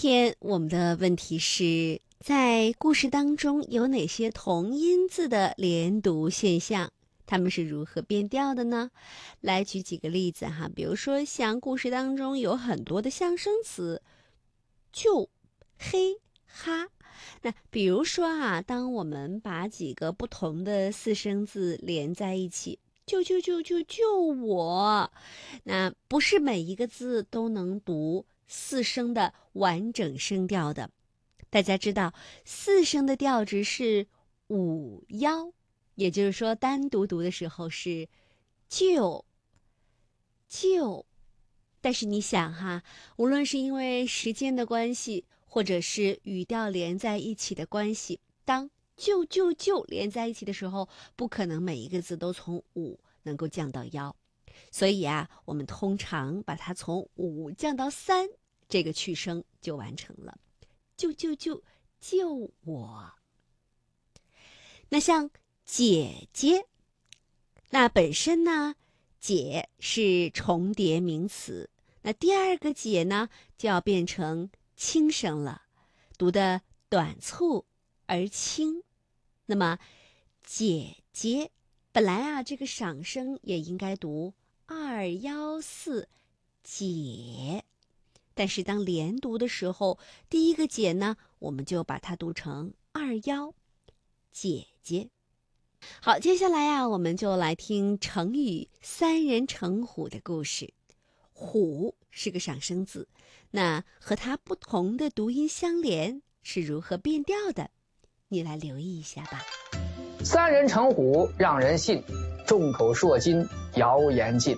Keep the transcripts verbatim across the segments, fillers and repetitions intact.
天我们的问题是，在故事当中有哪些同音字的连读现象？它们是如何变调的呢？来举几个例子哈，比如说像故事当中有很多的象声词，就、嘿、哈。那比如说啊，当我们把几个不同的四声字连在一起，救救救救救我，那不是每一个字都能读四声的完整声调的。大家知道四声的调值是五幺，也就是说单独读的时候是就就，但是你想哈，无论是因为时间的关系，或者是语调连在一起的关系，当就就就连在一起的时候，不可能每一个字都从五能够降到幺，所以啊，我们通常把它从五降到三，这个去声就完成了。救救救救我！那像姐姐，那本身呢，姐是重叠名词，那第二个姐呢，就要变成轻声了，读的短促而轻。那么姐姐本来啊，这个赏声也应该读二幺四姐，但是当连读的时候，第一个姐呢，我们就把它读成二幺姐姐。好，接下来啊，我们就来听成语三人成虎的故事。虎是个赏声字，那和它不同的读音相连是如何变调的？你来留意一下吧。 三人成虎让人信，众口铄金谣言尽。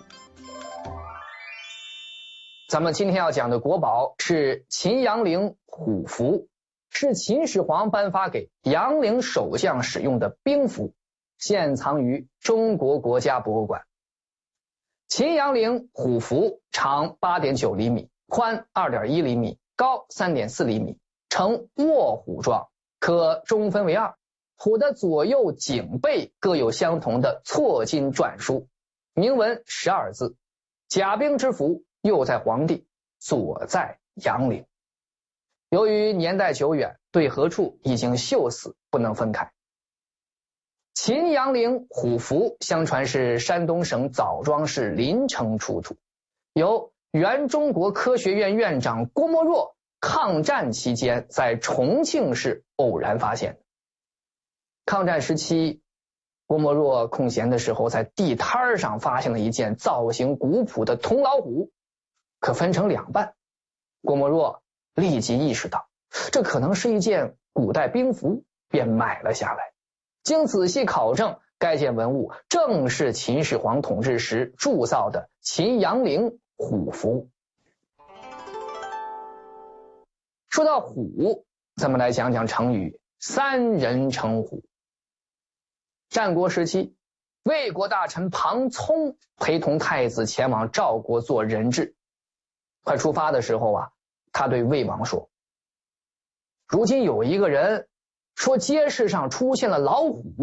咱们今天要讲的国宝是秦阳陵虎符，是秦始皇颁发给阳陵守将使用的兵符，现藏于中国国家博物馆。秦阳陵虎符长 八点九厘米，宽 二点一厘米，高 三点四厘米，呈卧虎状，可中分为二。虎的左右颈背各有相同的错金篆书，铭文十二字，甲兵之符，右在黄帝，左在阳陵。由于年代久远，对合处已经锈死，不能分开。秦阳陵虎符相传是山东省枣庄市临城出土，由原中国科学院院长郭沫若抗战期间在重庆市偶然发现。抗战时期，郭沫若空闲的时候在地摊上发现了一件造型古朴的铜老虎，可分成两半。郭沫若立即意识到这可能是一件古代兵符，便买了下来。经仔细考证，该件文物正是秦始皇统治时铸造的秦阳陵虎符。说到虎，咱们来讲讲成语三人成虎。战国时期，魏国大臣庞聪陪同太子前往赵国做人质。快出发的时候啊，他对魏王说，如今有一个人说街市上出现了老虎，